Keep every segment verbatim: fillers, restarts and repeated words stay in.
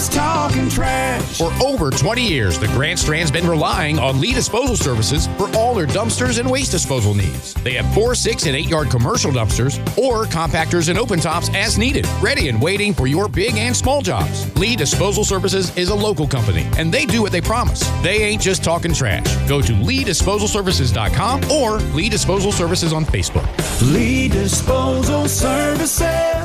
just talking trash. For over twenty years, the Grand Strand's been relying on Lee Disposal Services for all their dumpsters and waste disposal needs. They have four, six, and eight-yard commercial dumpsters or compactors and open tops as needed, ready and waiting for your big and small jobs. Lee Disposal Services is a local company, and they do what they promise. They ain't just talking trash. Go to lee disposal services dot com or Lee Disposal Services on Facebook. Lee Disposal Services,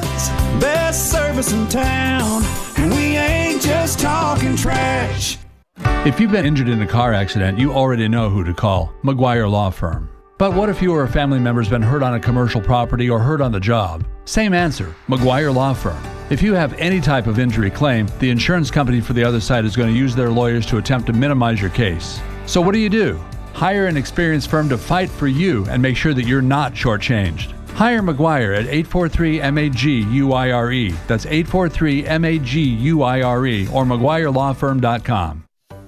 best service in town, and we ain't just talking trash. If you've been injured in a car accident, you already know who to call. McGuire Law Firm. But what if you or a family member's been hurt on a commercial property or hurt on the job? Same answer, McGuire Law Firm. If you have any type of injury claim, the insurance company for the other side is going to use their lawyers to attempt to minimize your case. So what do you do? Hire an experienced firm to fight for you and make sure that you're not shortchanged. Hire McGuire at eight four three M A G U I R E. That's eight four three M A G U I R E or McGuire Law Firm dot com.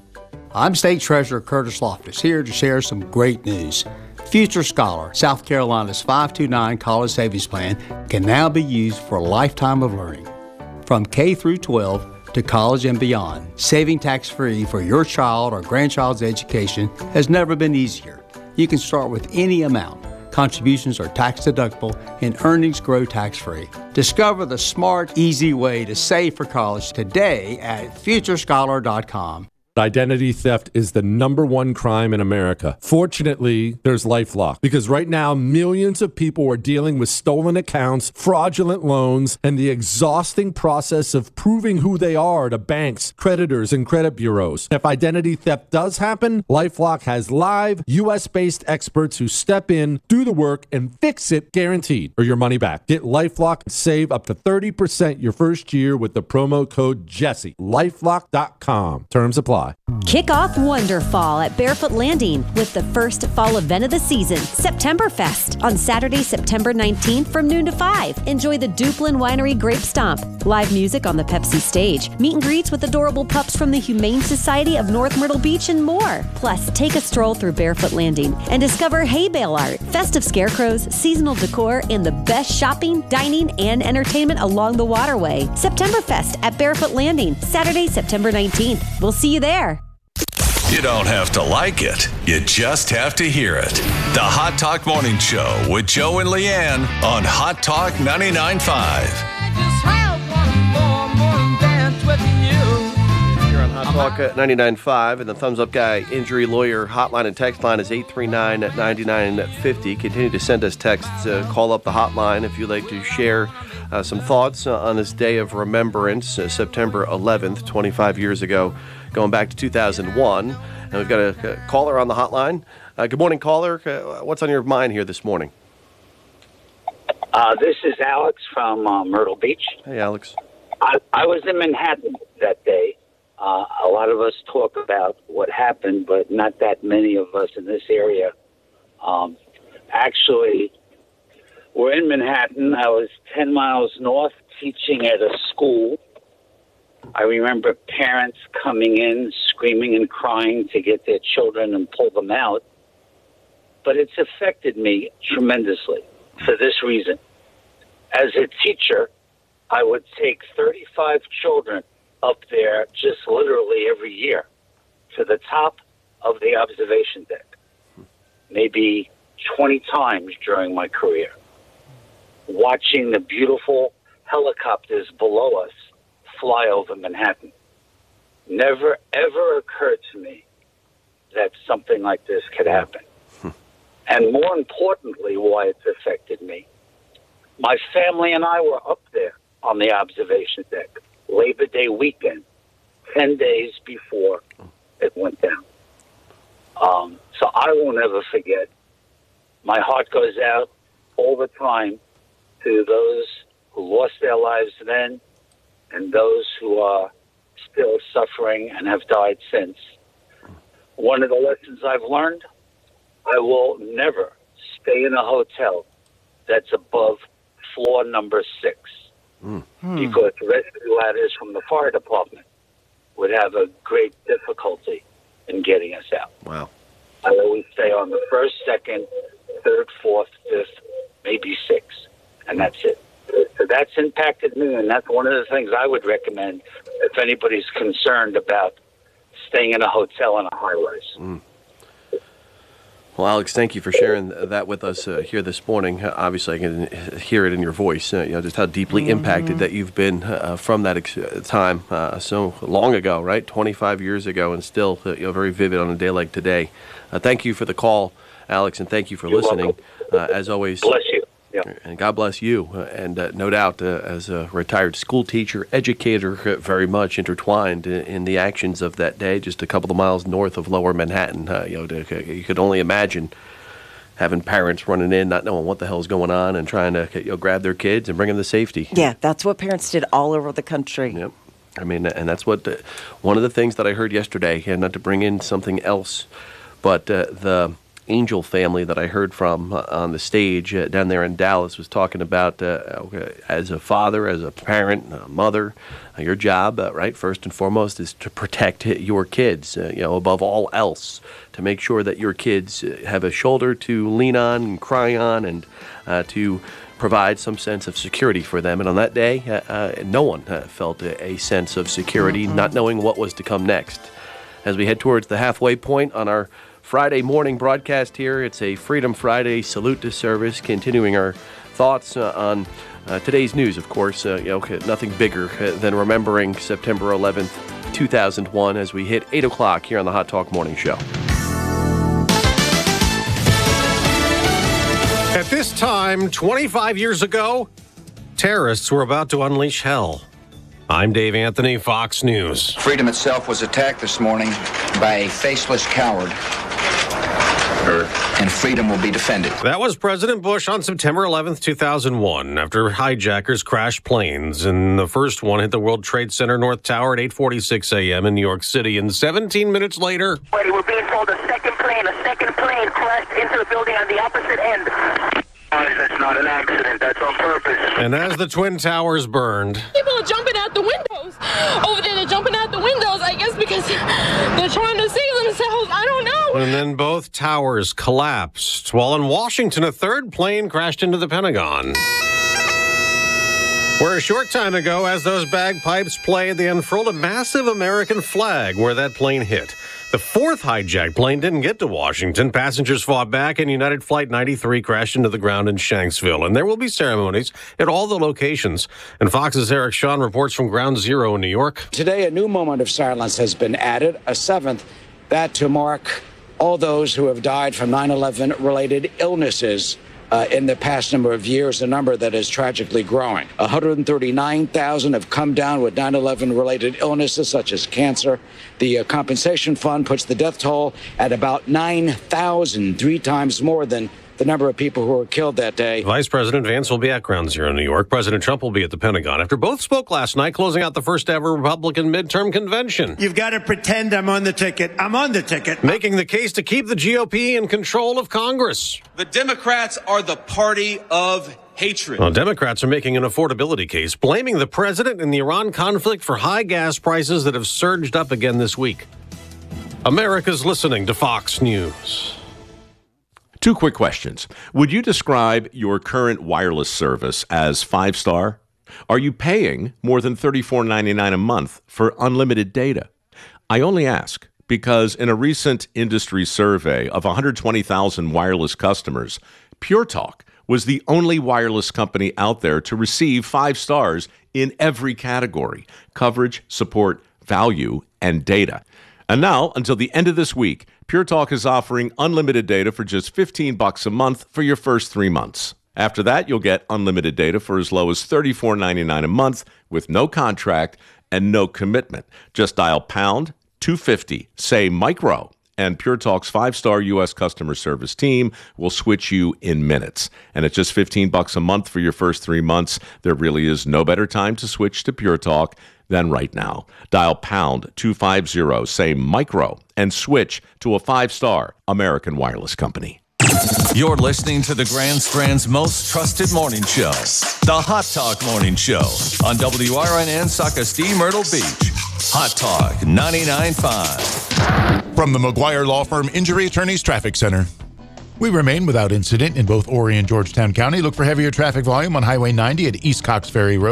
I'm State Treasurer Curtis Loftus, here to share some great news. Future Scholar, South Carolina's five two nine college savings plan, can now be used for a lifetime of learning. From K through twelve to college and beyond, saving tax-free for your child or grandchild's education has never been easier. You can start with any amount. Contributions are tax-deductible and earnings grow tax-free. Discover the smart, easy way to save for college today at future scholar dot com. Identity theft is the number one crime in America. Fortunately, there's LifeLock, because right now millions of people are dealing with stolen accounts, fraudulent loans, and the exhausting process of proving who they are to banks, creditors, and credit bureaus. If identity theft does happen, LifeLock has live U S-based experts who step in, do the work, and fix it guaranteed, or your money back. Get LifeLock and save up to thirty percent your first year with the promo code Jesse. lifelock dot com. Terms apply. Kick off Wonderfall at Barefoot Landing with the first fall event of the season, Septemberfest, on Saturday, September nineteenth from noon to five. Enjoy the Duplin Winery Grape Stomp, live music on the Pepsi stage, meet and greets with adorable pups from the Humane Society of North Myrtle Beach, and more. Plus, take a stroll through Barefoot Landing and discover hay bale art, festive scarecrows, seasonal decor, and the best shopping, dining, and entertainment along the waterway. Septemberfest at Barefoot Landing, Saturday, September nineteenth. We'll see you there. You don't have to like it. You just have to hear it. The Hot Talk Morning Show with Joe and Leanne on Hot Talk ninety-nine point five. You're on Hot Talk ninety-nine point five, and the Thumbs Up Guy Injury Lawyer hotline and text line is eight three nine, nine nine five zero. Continue to send us texts. Uh, call up the hotline if you'd like to share uh, some thoughts uh, on this day of remembrance, uh, September eleventh, twenty-five years ago. Going back to two thousand one, and we've got a, a caller on the hotline. Uh, good morning, caller. Uh, what's on your mind here this morning? Uh, this is Alex from uh, Myrtle Beach. Hey, Alex. I, I was in Manhattan that day. Uh, a lot of us talk about what happened, but not that many of us in this area. Um, actually, we're in Manhattan. I was ten miles north teaching at a school. I remember parents coming in, screaming and crying to get their children and pull them out. But it's affected me tremendously for this reason. As a teacher, I would take thirty-five children up there just literally every year to the top of the observation deck, maybe twenty times during my career, watching the beautiful helicopters below us fly over Manhattan. Never, ever occurred to me that something like this could happen. Hmm. And more importantly, why it's affected me, my family and I were up there on the observation deck Labor Day weekend, ten days before it went down. Um, so I won't ever forget. My heart goes out all the time to those who lost their lives then, and those who are still suffering and have died since. One of the lessons I've learned, I will never stay in a hotel that's above floor number six, mm. because rescue ladders from the fire department would have a great difficulty in getting us out. Wow. I always stay on the first, second, third, fourth, fifth, maybe six, and that's it. So that's impacted me, and that's one of the things I would recommend if anybody's concerned about staying in a hotel in a high-rise. Mm. Well, Alex, thank you for sharing that with us uh, here this morning. Uh, obviously, I can hear it in your voice, uh, you know, just how deeply mm-hmm. impacted that you've been uh, from that ex- time uh, so long ago, right? twenty-five years ago, and still uh, you know, very vivid on a day like today. Uh, thank you for the call, Alex, and thank you for You're listening. Uh, as always, bless you. Yeah. And God bless you. Uh, and uh, no doubt, uh, as a retired school teacher, educator, uh, very much intertwined in, in the actions of that day, just a couple of miles north of Lower Manhattan. Uh, you know, to, you could only imagine having parents running in, not knowing what the hell is going on, and trying to you know, grab their kids and bring them to safety. Yeah, that's what parents did all over the country. Yep. I mean, and that's what the, one of the things that I heard yesterday, and not to bring in something else, but uh, the Angel family that I heard from uh, on the stage uh, down there in Dallas was talking about uh, as a father, as a parent, a mother, uh, your job, uh, right, first and foremost, is to protect your kids, uh, you know, above all else, to make sure that your kids have a shoulder to lean on and cry on, and uh, to provide some sense of security for them. And on that day, uh, uh, no one uh, felt a, a sense of security, mm-hmm. not knowing what was to come next. As we head towards the halfway point on our Friday morning broadcast here, it's a Freedom Friday salute to service, continuing our thoughts uh, on uh, today's news, of course. Uh, you know, nothing bigger uh, than remembering September eleventh, two thousand one, as we hit eight o'clock here on the Hot Talk Morning Show. At this time, twenty-five years ago, terrorists were about to unleash hell. I'm Dave Anthony, Fox News. Freedom itself was attacked this morning by a faceless coward. And freedom will be defended. That was President Bush on September eleventh, two thousand one, after hijackers crashed planes. And the first one hit the World Trade Center North Tower at eight forty-six a.m. in New York City. And seventeen minutes later, Wait, we're being told a second plane, a second plane crashed into the building on the opposite end. That's not an accident. That's on purpose. And as the Twin Towers burned, people are jumping out the windows. Over there, they're jumping out the windows, I guess, because they're trying to save themselves. I don't know. And then both towers collapsed. While in Washington, a third plane crashed into the Pentagon. Where a short time ago, as those bagpipes played, they unfurled a massive American flag where that plane hit. The fourth hijacked plane didn't get to Washington. Passengers fought back, and United Flight ninety-three crashed into the ground in Shanksville. And there will be ceremonies at all the locations. And Fox's Eric Shawn reports from Ground Zero in New York. Today, a new moment of silence has been added, a seventh, that to mark all those who have died from nine eleven related illnesses uh, in the past number of years, a number that is tragically growing. one hundred thirty-nine thousand have come down with nine eleven related illnesses such as cancer. The uh, compensation fund puts the death toll at about nine thousand, three times more than the number of people who were killed that day. Vice President Vance will be at Ground Zero in New York. President Trump will be at the Pentagon after both spoke last night, closing out the first ever Republican midterm convention. You've got to pretend I'm on the ticket. I'm on the ticket. Making the case to keep the G O P in control of Congress. The Democrats are the party of hatred. Well, Democrats are making an affordability case, blaming the president and the Iran conflict for high gas prices that have surged up again this week. America's listening to Fox News. Two quick questions. Would you describe your current wireless service as five-star? Are you paying more than thirty-four ninety-nine a month for unlimited data? I only ask because in a recent industry survey of one hundred twenty thousand wireless customers, Pure Talk was the only wireless company out there to receive five stars in every category: coverage, support, value, and data. And now, until the end of this week, Pure Talk is offering unlimited data for just fifteen bucks a month for your first three months. After that, you'll get unlimited data for as low as thirty-four ninety-nine a month with no contract and no commitment. Just dial pound two fifty, say micro, and Pure Talk's five-star U S customer service team will switch you in minutes. And at just fifteen bucks a month for your first three months, there really is no better time to switch to Pure Talk than right now. Dial pound two fifty, say micro, and switch to a five-star American wireless company. You're listening to the Grand Strand's most trusted morning show, the Hot Talk Morning Show on W R N N Socastee Myrtle Beach. Hot Talk ninety-nine point five. From the McGuire Law Firm Injury Attorneys Traffic Center. We remain without incident in both Horry and Georgetown County. Look for heavier traffic volume on Highway ninety at East Cox Ferry Road.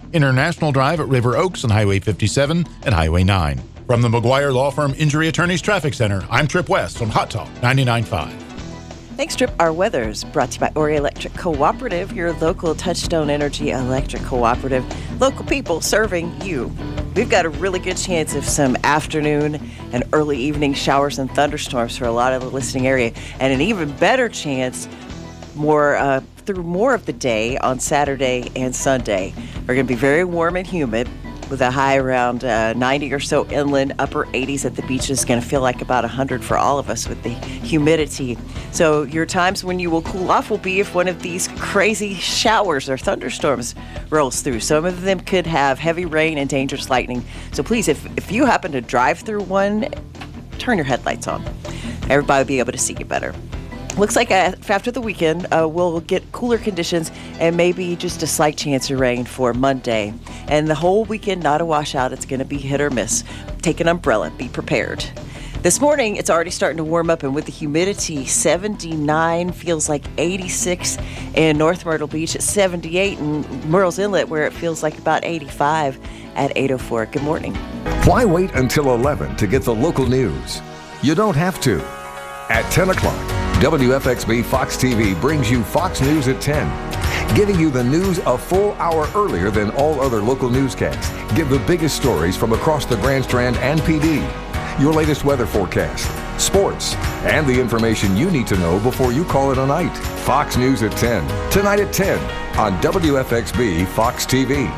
International Drive at River Oaks and Highway fifty-seven and Highway nine. From the McGuire Law Firm Injury Attorneys Traffic Center, I'm Trip West on Hot Talk ninety-nine point five. Thanks, Trip. Our weather is brought to you by Ori Electric Cooperative, your local Touchstone Energy Electric Cooperative. Local people serving you. We've got a really good chance of some afternoon and early evening showers and thunderstorms for a lot of the listening area, and an even better chance more uh, through more of the day on Saturday and Sunday. We're going to be very warm and humid, with a high around uh, ninety or so inland, upper eighties at the beach. Is going to feel like about one hundred for all of us with the humidity. So your times when you will cool off will be if one of these crazy showers or thunderstorms rolls through. Some of them could have heavy rain and dangerous lightning. So please, if, if you happen to drive through one, turn your headlights on. Everybody will be able to see you better. Looks like after the weekend, uh, we'll get cooler conditions and maybe just a slight chance of rain for Monday. And the whole weekend, not a washout. It's going to be hit or miss. Take an umbrella. Be prepared. This morning, it's already starting to warm up, and with the humidity, seventy-nine feels like eighty-six in North Myrtle Beach, at seventy-eight in Murrells Inlet, where it feels like about eighty-five at eight oh four. Good morning. Why wait until eleven to get the local news? You don't have to. At ten o'clock, W F X B Fox T V brings you Fox News at ten, giving you the news a full hour earlier than all other local newscasts. Get the biggest stories from across the Grand Strand and P D, your latest weather forecast, sports, and the information you need to know before you call it a night. Fox News at ten, tonight at ten on W F X B Fox T V.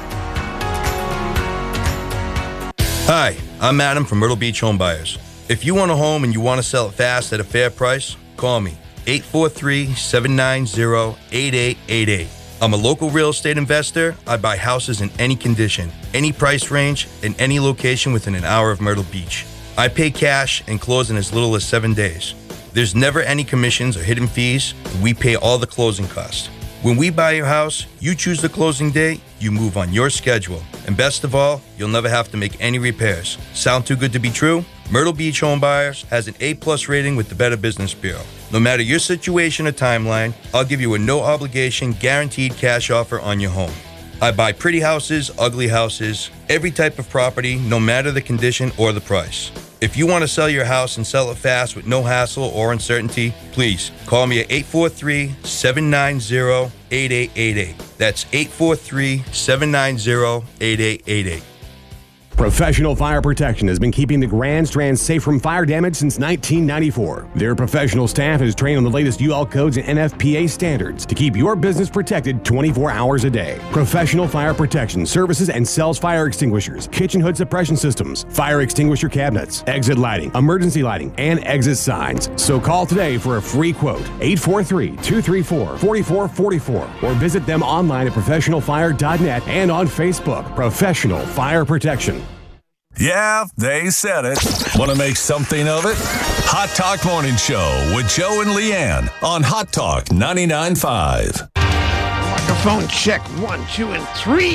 Hi, I'm Adam from Myrtle Beach Home Buyers. If you want a home and you want to sell it fast at a fair price, call me, eight four three, seven nine zero, eight eight eight eight. I'm a local real estate investor. I buy houses in any condition, any price range, in any location within an hour of Myrtle Beach. I pay cash and close in as little as seven days. There's never any commissions or hidden fees, and we pay all the closing costs. When we buy your house, you choose the closing date, you move on your schedule. And best of all, you'll never have to make any repairs. Sound too good to be true? Myrtle Beach Home Buyers has an A plus rating with the Better Business Bureau. No matter your situation or timeline, I'll give you a no-obligation, guaranteed cash offer on your home. I buy pretty houses, ugly houses, every type of property, no matter the condition or the price. If you want to sell your house and sell it fast with no hassle or uncertainty, please call me at eight four three, seven nine zero, eight eight eight eight. That's eight four three, seven nine zero, eight eight eight eight. Professional Fire Protection has been keeping the Grand Strand safe from fire damage since nineteen ninety-four. Their professional staff is trained on the latest U L codes and N F P A standards to keep your business protected twenty-four hours a day. Professional Fire Protection services and sells fire extinguishers, kitchen hood suppression systems, fire extinguisher cabinets, exit lighting, emergency lighting, and exit signs. So call today for a free quote, eight four three, two three four, four four four four, or visit them online at professional fire dot net and on Facebook. Professional Fire Protection. Yeah, they said it. Want to make something of it? Hot Talk Morning Show with Joe and Leanne on Hot Talk ninety-nine point five. Microphone check one, two, and three.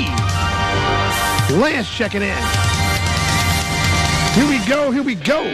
Lance checking in. Here we go, here we go.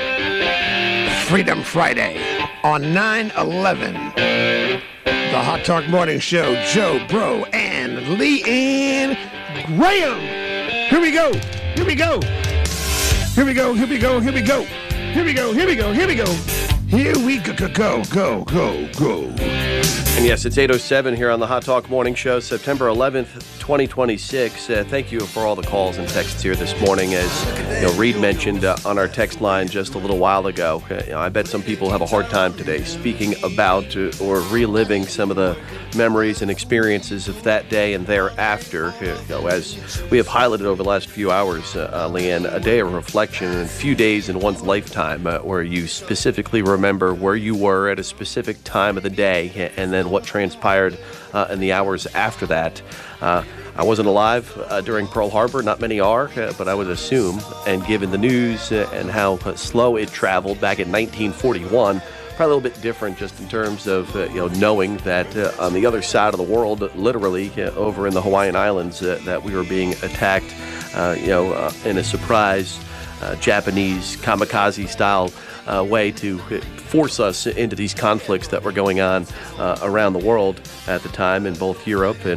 Freedom Friday on nine eleven. The Hot Talk Morning Show, Joe, Bro, and Leanne Graham. Here we go. Here we go. Here we go. Here we go. Here we go. Here we go. Here we go. Here we go. Here we go. Go, go, go, go. And yes, it's eight oh seven here on the Hot Talk Morning Show, September eleventh, twenty twenty-six. Uh, thank you for all the calls and texts here this morning. As you know, Reed mentioned uh, on our text line just a little while ago, uh, you know, I bet some people have a hard time today speaking about uh, or reliving some of the memories and experiences of that day and thereafter. Uh, you know, as we have highlighted over the last few hours, uh, uh, Leanne, a day of reflection and a few days in one's lifetime uh, where you specifically remember where you were at a specific time of the day and then what transpired uh, in the hours after that. Uh, I wasn't alive uh, during Pearl Harbor. Not many are, uh, but I would assume, and given the news uh, and how uh, slow it traveled back in nineteen forty-one, probably a little bit different just in terms of uh, you know knowing that uh, on the other side of the world, literally uh, over in the Hawaiian Islands, uh, that we were being attacked, uh, you know, uh, in a surprise uh, Japanese kamikaze-style uh, way to force us into these conflicts that were going on uh, around the world at the time in both Europe and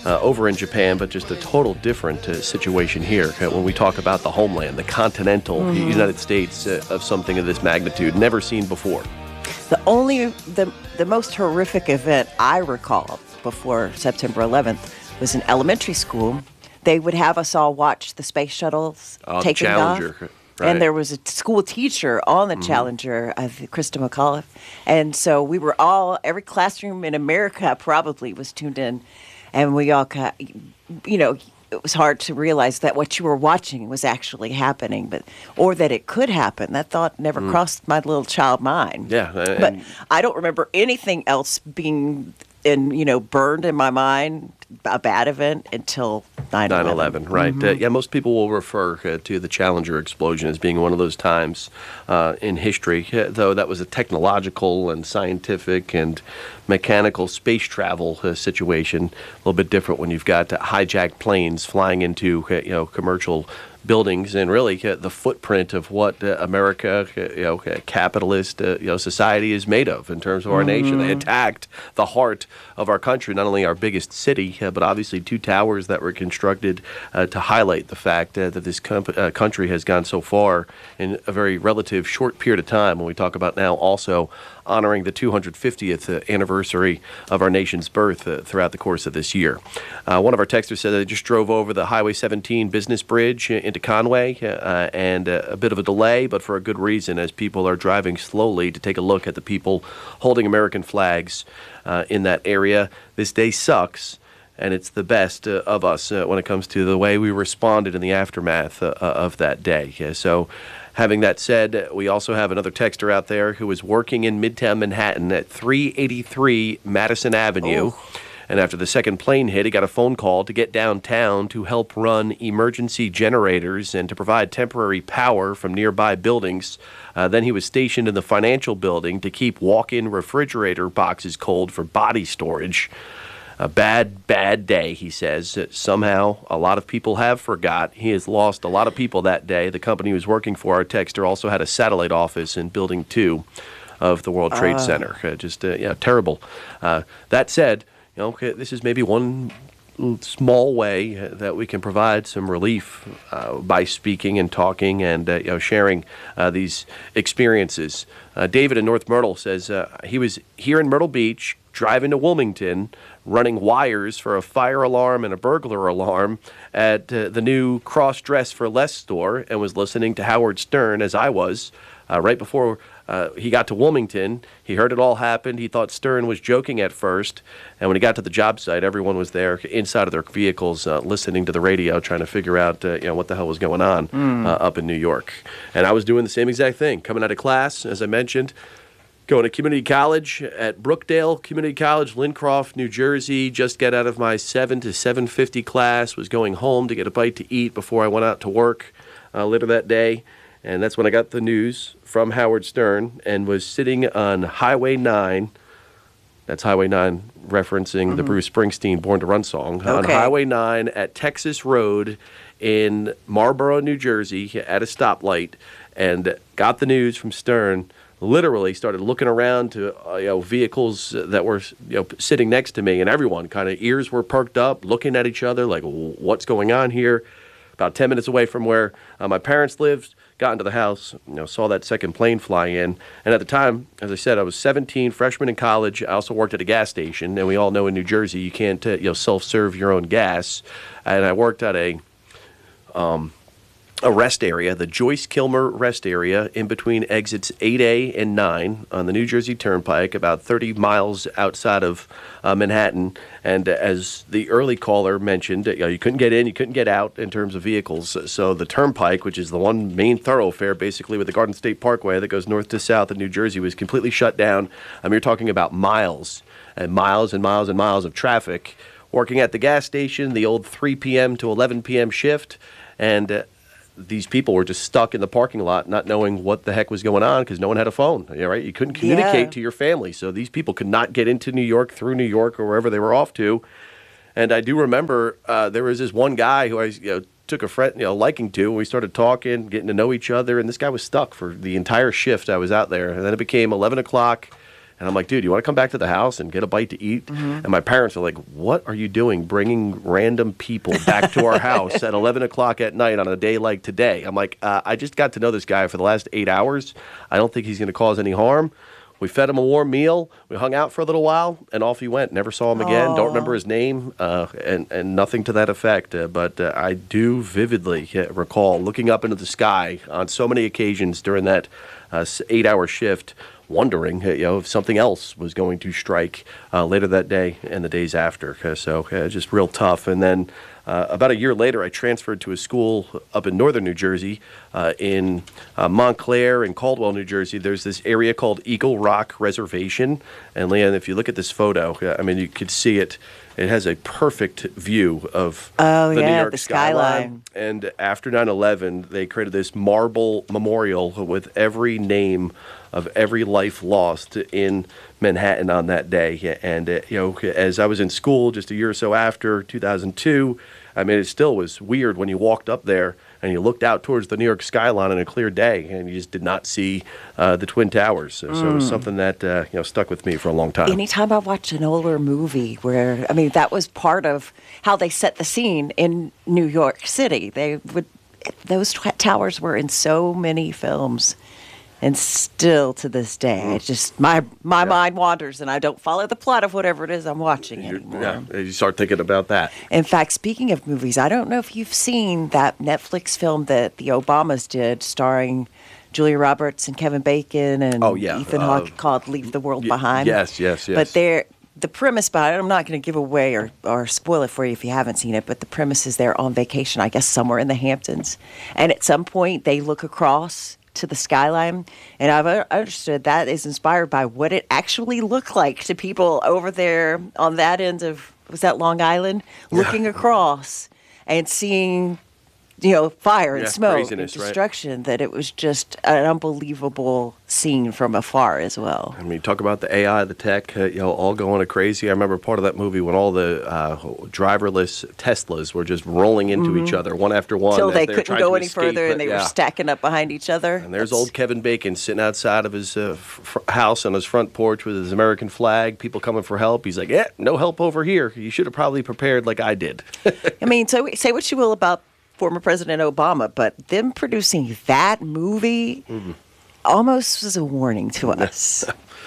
uh, over in Japan, but just a total different uh, situation here uh, when we talk about the homeland, the continental Mhm. United States uh, of something of this magnitude, never seen before. The only, the, the most horrific event I recall before September eleventh was in elementary school. They would have us all watch the space shuttles Oh, the taking off. Challenger, right. And there was a school teacher on the Mhm. Challenger, uh, Krista McAuliffe. And so we were all, every classroom in America probably was tuned in. And we all, got, you know, it was hard to realize that what you were watching was actually happening, but or that it could happen. That thought never Mm. crossed my little child mind. Yeah. uh, But and- I don't remember anything else being in, you know, burned in my mind, a bad event, until nine eleven. nine eleven, right. Mhm. Uh, yeah, most people will refer uh, to the Challenger explosion as being one of those times uh, in history, uh, though that was a technological and scientific and mechanical space travel uh, situation. A little bit different when you've got uh, hijacked planes flying into uh, you know commercial buildings and really uh, the footprint of what uh, America, uh, you know, uh, capitalist, uh, you know, society is made of in terms of our nation. They Mhm. attacked the heart of our country, not only our biggest city, uh, but obviously two towers that were constructed uh, to highlight the fact uh, that this com- uh, country has gone so far in a very relative short period of time. When we talk about now also honoring the two hundred fiftieth uh, anniversary of our nation's birth uh, throughout the course of this year. Uh, one of our texters said they just drove over the Highway seventeen business bridge uh, into Conway, uh, and uh, a bit of a delay, but for a good reason, as people are driving slowly to take a look at the people holding American flags uh, in that area. This day sucks, and it's the best uh, of us uh, when it comes to the way we responded in the aftermath uh, of that day. Uh, so having that said, we also have another texter out there who is working in Midtown Manhattan at three eighty-three Madison Avenue. Oh. And after the second plane hit, he got a phone call to get downtown to help run emergency generators and to provide temporary power from nearby buildings. Uh, then he was stationed in the financial building to keep walk-in refrigerator boxes cold for body storage. A bad, bad day, he says. Uh, Somehow, a lot of people have forgot. He has lost a lot of people that day. The company he was working for, our texter, also had a satellite office in Building two of the World Trade Ah. Center. Uh, just, uh, yeah, terrible. Uh, that said, you know, okay, this is maybe one l- small way uh, that we can provide some relief uh, by speaking and talking and uh, you know sharing uh, these experiences. Uh, David in North Myrtle says uh, he was here in Myrtle Beach driving to Wilmington, running wires for a fire alarm and a burglar alarm at uh, the new Cross Dress for Less store, and was listening to Howard Stern as I was uh, right before uh, he got to Wilmington. He heard it all happen. He thought Stern was joking at first, and when he got to the job site, everyone was there inside of their vehicles uh, listening to the radio, trying to figure out uh, you know what the hell was going on Mm. uh, up in New York. And I was doing the same exact thing, coming out of class, as I mentioned, going to community college at Brookdale Community College, Lincroft, New Jersey. Just got out of my seven to seven fifty class. Was going home to get a bite to eat before I went out to work uh, later that day. And that's when I got the news from Howard Stern and was sitting on Highway nine. That's Highway nine referencing the Mhm. Bruce Springsteen Born to Run song. On Okay. Highway nine at Texas Road in Marlboro, New Jersey, at a stoplight, and got the news from Stern. Literally started looking around to uh, you know vehicles that were you know sitting next to me, and everyone kind of ears were perked up, looking at each other like, what's going on here? About ten minutes away from where uh, my parents lived, got into the house, you know, saw that second plane fly in, and at the time, as I said, I was seventeen, freshman in college. I also worked at a gas station, and we all know in New Jersey you can't uh, you know self-serve your own gas, and I worked at a um, a rest area, the Joyce Kilmer rest area, in between exits eight A and nine on the New Jersey Turnpike, about thirty miles outside of uh, Manhattan. And uh, as the early caller mentioned, you know, you couldn't get in, you couldn't get out in terms of vehicles. So the Turnpike, which is the one main thoroughfare, basically with the Garden State Parkway that goes north to south in New Jersey, was completely shut down. I mean, you're talking about miles and miles and miles and miles of traffic. Working at the gas station, the old three p.m. to eleven p.m. shift, and uh, these people were just stuck in the parking lot not knowing what the heck was going on because no one had a phone, you know, right? You couldn't communicate Yeah. to your family. So these people could not get into New York, through New York, or wherever they were off to. And I do remember uh, there was this one guy who I you know, took a friend, you know, liking to. And we started talking, getting to know each other. And this guy was stuck for the entire shift I was out there. And then it became eleven o'clock. And I'm like, dude, you want to come back to the house and get a bite to eat? Mm-hmm. And my parents are like, what are you doing bringing random people back to our house at eleven o'clock at night on a day like today? I'm like, uh, I just got to know this guy for the last eight hours. I don't think he's going to cause any harm. We fed him a warm meal. We hung out for a little while, and off he went. Never saw him again. Aww. Don't remember his name, uh, and, and nothing to that effect. Uh, but uh, I do vividly uh, recall looking up into the sky on so many occasions during that uh, eight-hour shift, wondering, uh, you know, if something else was going to strike uh, later that day and the days after. Uh, so uh, just real tough. And then uh, about a year later, I transferred to a school up in northern New Jersey, uh, in uh, Montclair and Caldwell, New Jersey. There's this area called Eagle Rock Reservation. And Leanne, if you look at this photo, uh, I mean, you could see it. It has a perfect view of oh, the yeah, New York the skyline. skyline. And after nine eleven, they created this marble memorial with every name of every life lost in Manhattan on that day. And, uh, you know, as I was in school just a year or so after, two thousand two, I mean, it still was weird when you walked up there and you looked out towards the New York skyline on a clear day and you just did not see uh, the Twin Towers. So, mm. so it was something that, uh, you know, stuck with me for a long time. Anytime I watch an older movie where, I mean, that was part of how they set the scene in New York City. They would, those tw- towers were in so many films. And still to this day, it's just my my Yeah. mind wanders, and I don't follow the plot of whatever it is I'm watching anymore. Yeah, you start thinking about that. In fact, speaking of movies, I don't know if you've seen that Netflix film that the Obamas did, starring Julia Roberts and Kevin Bacon and Oh, yeah, Ethan uh, Hawke, called "Leave the World Behind." Yes, yes, yes. But they're the premise behind it, I'm not going to give away or, or spoil it for you if you haven't seen it, but the premise is they're on vacation, I guess somewhere in the Hamptons. And at some point, they look across to the skyline, and I've understood that is inspired by what it actually looked like to people over there on that end of, was that Long Island, looking across and seeing, you know, fire and Yeah, smoke and craziness, right? destruction, that it was just an unbelievable scene from afar as well. I mean, talk about the A I, the tech, uh, you know, all going crazy. I remember part of that movie when all the uh, driverless Teslas were just rolling into Mhm. each other, one after one. Until as they were couldn't trying go to any escape, further, but and they yeah. were stacking up behind each other. And there's old Kevin Bacon sitting outside of his uh, f- f- house on his front porch with his American flag, people coming for help. He's like, yeah, no help over here. You should have probably prepared like I did. I mean, so say what you will about former President Obama, but them producing that movie almost was a warning to us.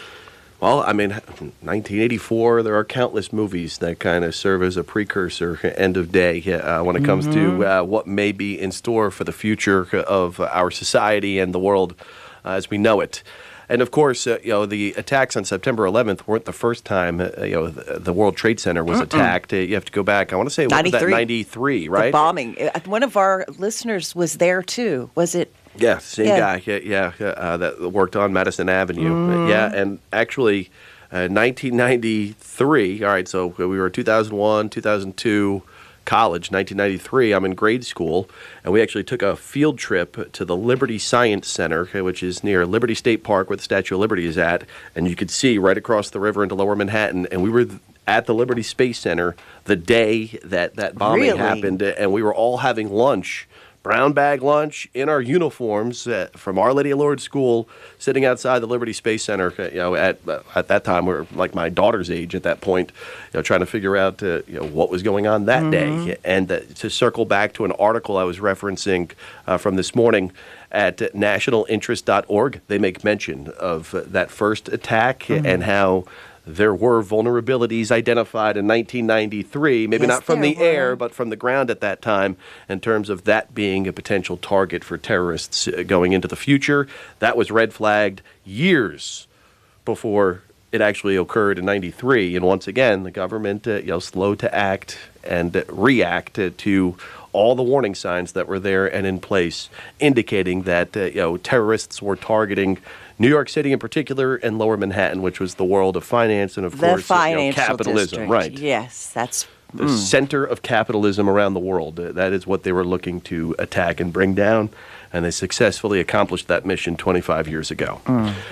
Well, I mean, nineteen eighty-four, there are countless movies that kind of serve as a precursor, end of day, uh, when it comes Mhm. to uh, what may be in store for the future of our society and the world uh, as we know it. And of course, uh, you know, the attacks on September eleventh weren't the first time, uh, you know, the, the World Trade Center was Mm-mm. attacked. Uh, you have to go back, I want to say, what was that, ninety-three, right? The bombing. Uh, One of our listeners was there, too. Was it? Yeah, same Yeah. guy. Yeah, yeah uh, that worked on Madison Avenue. Mm. Yeah, and actually, uh, nineteen ninety-three. All right, so we were two thousand one, two thousand two, college. nineteen ninety-three, I'm in grade school, and we actually took a field trip to the Liberty Science Center, okay, which is near Liberty State Park, where the Statue of Liberty is at, and you could see right across the river into Lower Manhattan. And we were th- at the Liberty Space Center the day that that bombing Really? happened, and we were all having lunch. Brown bag lunch in our uniforms uh, from Our Lady of Lourdes School, sitting outside the Liberty Space Center. uh, You know, at uh, at that time we were like my daughter's age at that point, you know, trying to figure out uh, you know what was going on that Mhm. day. And uh, to circle back to an article I was referencing uh, from this morning at national interest dot org, they make mention of uh, that first attack Mhm. and how there were vulnerabilities identified in nineteen ninety-three, maybe Yes, not from there the air, were. but from the ground at that time, in terms of that being a potential target for terrorists uh, going into the future. That was red flagged years before it actually occurred in ninety-three. And once again, the government, uh, you know, slow to act and uh, react uh, to all the warning signs that were there and in place, indicating that, uh, you know, terrorists were targeting New York City in particular, and Lower Manhattan, which was the world of finance and, of The course, uh, you know, financial capitalism. district. Right. Yes, that's The mm. center of capitalism around the world. Uh, that is what they were looking to attack and bring down, and they successfully accomplished that mission twenty-five years ago. Mm.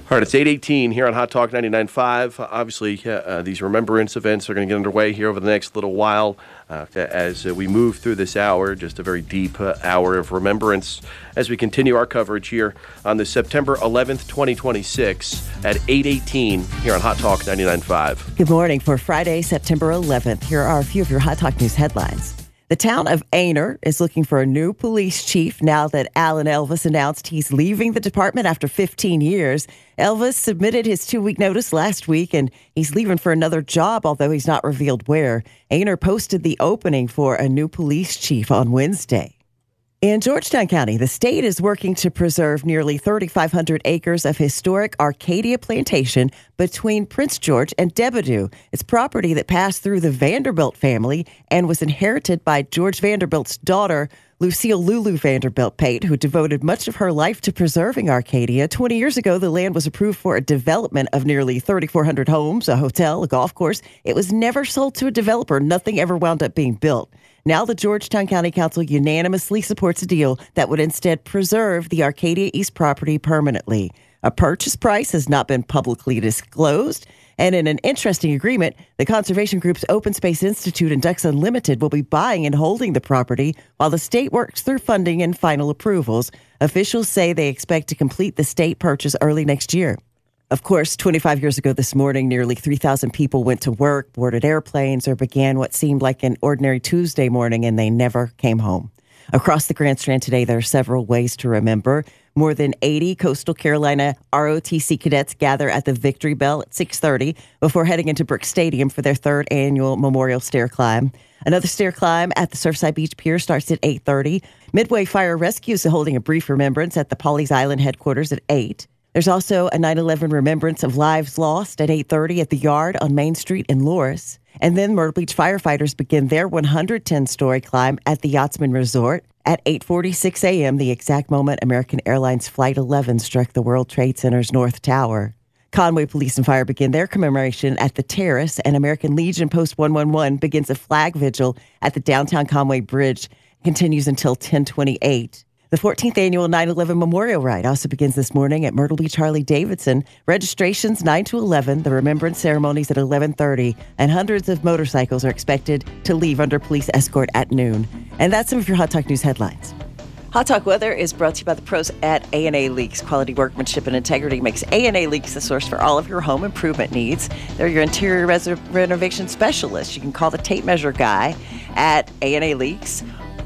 All right, it's eight eighteen here on Hot Talk ninety-nine point five. Uh, obviously, uh, uh, these remembrance events are going to get underway here over the next little while uh, as uh, we move through this hour, just a very deep uh, hour of remembrance as we continue our coverage here on the September eleventh, twenty twenty-six at eight eighteen here on Hot Talk ninety-nine point five. Good morning. For Friday, September eleventh, here are a few of your Hot Talk News headlines. The town of Aynor is looking for a new police chief now that Alan Elvis announced he's leaving the department after fifteen years. Elvis submitted his two-week notice last week, and he's leaving for another job, although he's not revealed where. Aynor posted the opening for a new police chief on Wednesday. In Georgetown County, the state is working to preserve nearly thirty-five hundred acres of historic Arcadia plantation between Prince George and Debadew. It's property that passed through the Vanderbilt family and was inherited by George Vanderbilt's daughter, Lucille Lulu Vanderbilt Pate, who devoted much of her life to preserving Arcadia. twenty years ago, the land was approved for a development of nearly thirty-four hundred homes, a hotel, a golf course. It was never sold to a developer. Nothing ever wound up being built. Now the Georgetown County Council unanimously supports a deal that would instead preserve the Arcadia East property permanently. A purchase price has not been publicly disclosed, and in an interesting agreement, the conservation groups Open Space Institute and Ducks Unlimited will be buying and holding the property while the state works through funding and final approvals. Officials say they expect to complete the state purchase early next year. Of course, twenty-five years ago this morning, nearly three thousand people went to work, boarded airplanes, or began what seemed like an ordinary Tuesday morning, and they never came home. Across the Grand Strand today, there are several ways to remember. More than eighty Coastal Carolina R O T C cadets gather at the Victory Bell at six thirty before heading into Brooks Stadium for their third annual Memorial Stair Climb. Another stair climb at the Surfside Beach Pier starts at eight thirty. Midway Fire Rescue is holding a brief remembrance at the Pawleys Island headquarters at eight. There's also a nine eleven remembrance of lives lost at eight thirty at the Yard on Main Street in Loris. And then Myrtle Beach firefighters begin their one hundred ten story climb at the Yachtsman Resort at eight forty-six a.m., the exact moment American Airlines Flight eleven struck the World Trade Center's North Tower. Conway Police and Fire begin their commemoration at the Terrace, and American Legion Post one one one begins a flag vigil at the downtown Conway Bridge. It continues until ten twenty-eight. The fourteenth annual nine eleven Memorial Ride also begins this morning at Myrtle Beach Harley-Davidson. Registrations nine to eleven, the remembrance ceremonies at eleven thirty, and hundreds of motorcycles are expected to leave under police escort at noon. And that's some of your Hot Talk News headlines. Hot Talk Weather is brought to you by the pros at A and A Leaks. Quality workmanship and integrity makes A and A Leaks the source for all of your home improvement needs. They're your interior res- renovation specialists. You can call the tape measure guy at A and A Leaks,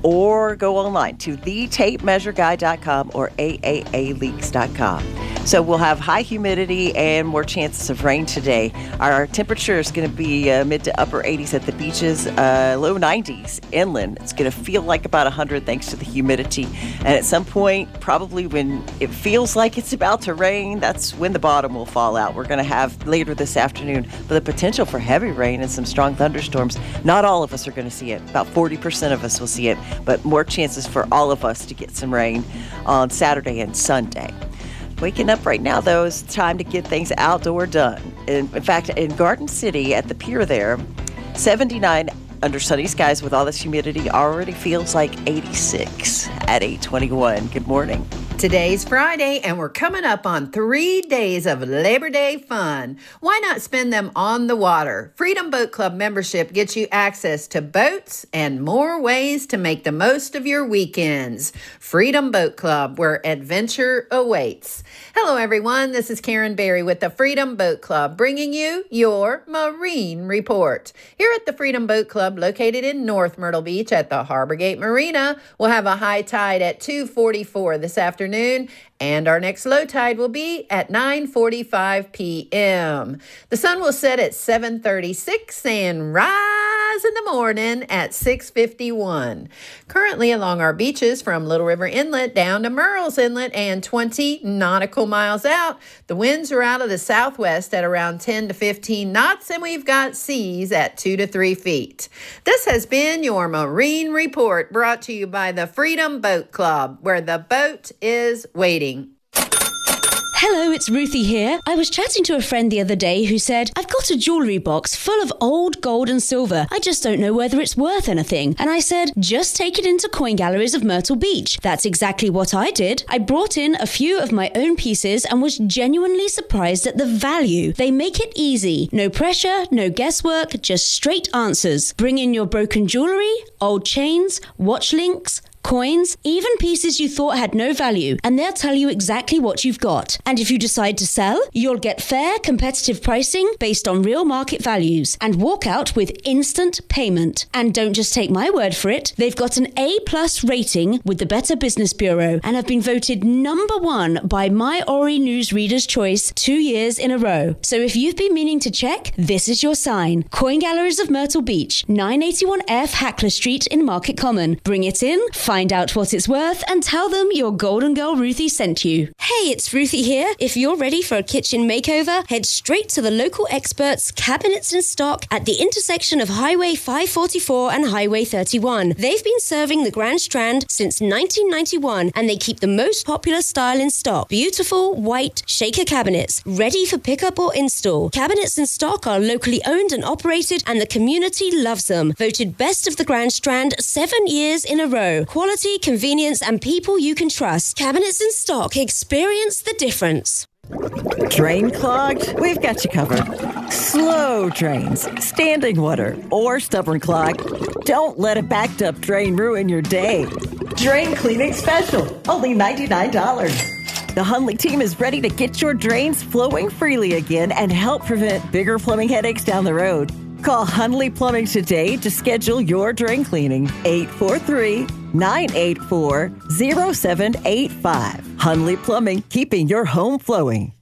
or go online to the tape measure guy dot com or A A A leaks dot com. So we'll have high humidity and more chances of rain today. Our temperature is going to be uh, mid to upper eighties at the beaches, uh, low nineties inland. It's going to feel like about one hundred thanks to the humidity. And at some point, probably when it feels like it's about to rain, that's when the bottom will fall out. We're going to have later this afternoon the potential for heavy rain and some strong thunderstorms. Not all of us are going to see it. About forty percent of us will see it, but more chances for all of us to get some rain on Saturday and Sunday. Waking up right now, though, is time to get things outdoor done. In, in fact, in Garden City at the pier there, seventy-nine under sunny skies with all this humidity already feels like eighty-six at eight twenty-one. Good morning. Today's Friday, and we're coming up on three days of Labor Day fun. Why not spend them on the water? Freedom Boat Club membership gets you access to boats and more ways to make the most of your weekends. Freedom Boat Club, where adventure awaits. Hello, everyone. This is Karen Berry with the Freedom Boat Club, bringing you your Marine Report. Here at the Freedom Boat Club, located in North Myrtle Beach at the Harbor Gate Marina, we'll have a high tide at two forty-four this afternoon. And our next low tide will be at nine forty-five p.m. The sun will set at seven thirty-six and rise in the morning at six fifty-one. Currently along our beaches from Little River Inlet down to Murrells Inlet and twenty nautical miles out, the winds are out of the southwest at around ten to fifteen knots, and we've got seas at two to three feet. This has been your Marine Report, brought to you by the Freedom Boat Club, where the boat is waiting. Hello, it's Ruthie here. I was chatting to a friend the other day who said, I've got a jewellery box full of old gold and silver. I just don't know whether it's worth anything. And I said, just take it into Coin Galleries of Myrtle Beach. That's exactly what I did. I brought in a few of my own pieces and was genuinely surprised at the value. They make it easy. No pressure, no guesswork, just straight answers. Bring in your broken jewellery, old chains, watch links, coins, even pieces you thought had no value, and they'll tell you exactly what you've got. And if you decide to sell, you'll get fair, competitive pricing based on real market values and walk out with instant payment. And don't just take my word for it. They've got an A plus rating with the Better Business Bureau and have been voted number one by My Ori News Reader's Choice two years in a row. So if you've been meaning to check, this is your sign. Coin Galleries of Myrtle Beach, nine eighty-one F Hackler Street in Market Common. Bring it in, find out what it's worth, and tell them your Golden Girl Ruthie sent you. Hey, it's Ruthie here. If you're ready for a kitchen makeover, head straight to the local experts Cabinets in Stock at the intersection of Highway five forty-four and Highway thirty-one. They've been serving the Grand Strand since nineteen ninety-one, and they keep the most popular style in stock. Beautiful, white, shaker cabinets, ready for pickup or install. Cabinets in Stock are locally owned and operated, and the community loves them. Voted best of the Grand Strand seven years in a row. Quality, convenience, and people you can trust. Cabinets in Stock. Experience the difference. Drain clogged? We've got you covered. Slow drains, standing water, or stubborn clog. Don't let a backed up drain ruin your day. Drain cleaning special, only ninety-nine dollars. The Hundley team is ready to get your drains flowing freely again and help prevent bigger plumbing headaches down the road. Call Hundley Plumbing today to schedule your drain cleaning. eight four three, nine eight four, zero seven eight five. Hundley Plumbing, keeping your home flowing.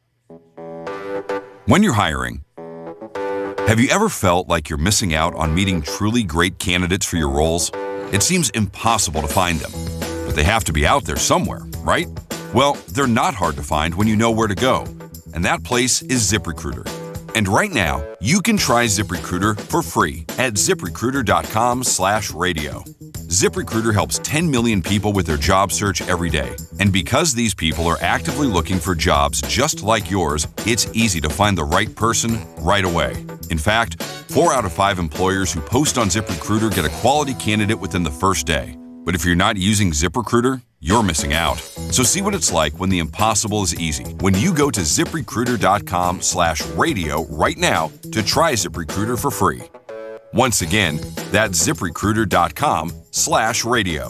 When you're hiring, have you ever felt like you're missing out on meeting truly great candidates for your roles? It seems impossible to find them, but they have to be out there somewhere, right? Well, they're not hard to find when you know where to go, and that place is ZipRecruiter. And right now, you can try ZipRecruiter for free at ZipRecruiter.com slash radio. ZipRecruiter helps ten million people with their job search every day. And because these people are actively looking for jobs just like yours, it's easy to find the right person right away. In fact, four out of five employers who post on ZipRecruiter get a quality candidate within the first day. But if you're not using ZipRecruiter, you're missing out. So see what it's like when the impossible is easy. When you go to ZipRecruiter.com slash radio right now to try ZipRecruiter for free. Once again, that's ZipRecruiter.com slash radio.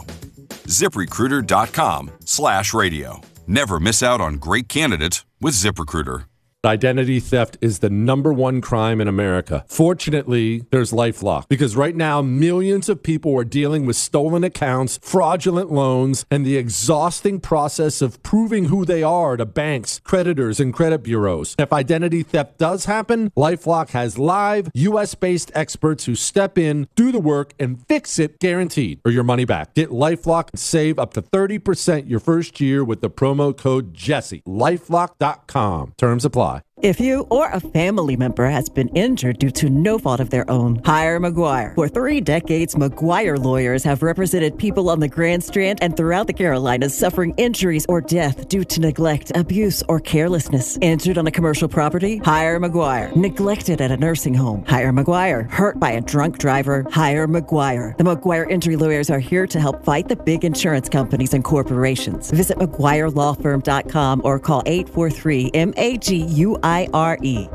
ZipRecruiter.com slash radio. Never miss out on great candidates with ZipRecruiter. Identity theft is the number one crime in America. Fortunately, there's LifeLock, because right now millions of people are dealing with stolen accounts, fraudulent loans, and the exhausting process of proving who they are to banks, creditors, and credit bureaus. If identity theft does happen, LifeLock has live U S-based experts who step in, do the work, and fix it guaranteed, or your money back. Get LifeLock and save up to thirty percent your first year with the promo code Jesse. LifeLock dot com. Terms apply. If you or a family member has been injured due to no fault of their own, hire McGuire. For three decades, McGuire lawyers have represented people on the Grand Strand and throughout the Carolinas suffering injuries or death due to neglect, abuse, or carelessness. Injured on a commercial property? Hire McGuire. Neglected at a nursing home? Hire McGuire. Hurt by a drunk driver? Hire McGuire. The McGuire injury lawyers are here to help fight the big insurance companies and corporations. Visit McGuire Law Firm dot com or call eight four three, M A G U I R E.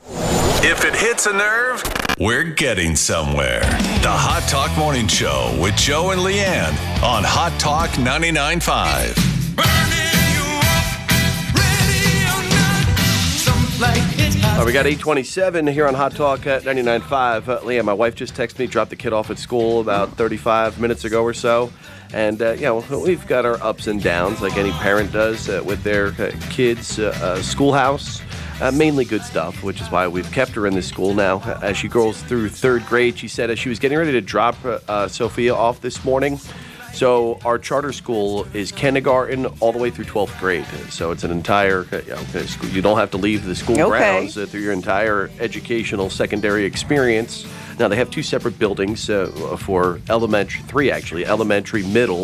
If it hits a nerve, we're getting somewhere. The Hot Talk Morning Show with Joe and Leanne on Hot Talk ninety-nine point five. Uh, we got eight twenty-seven here on Hot Talk at ninety-nine point five. Uh, Leanne, my wife just texted me, dropped the kid off at school about thirty-five minutes ago or so. And, uh, you know, we've got our ups and downs like any parent does uh, with their uh, kids' uh, uh, schoolhouse. Uh, mainly good stuff, which is why we've kept her in this school now. As she goes through third grade, she said as she was getting ready to drop uh, Sophia off this morning. So our charter school is kindergarten all the way through twelfth grade. So it's an entire, you know, school. You don't have to leave the school Okay. grounds uh, through your entire educational secondary experience. Now, they have two separate buildings uh, for elementary, three actually, elementary, middle,